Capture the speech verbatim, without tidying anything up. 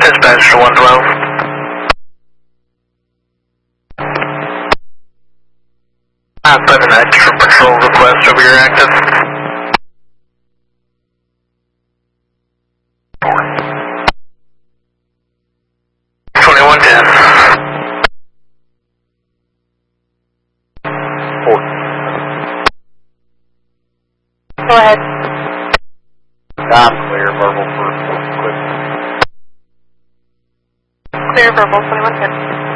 Dispatch to one twelve. I've put an extra patrol request over your active. twenty-one ten. Four. Go ahead. I'm clear, verbal for quick. Clear verbal, twenty-one ten.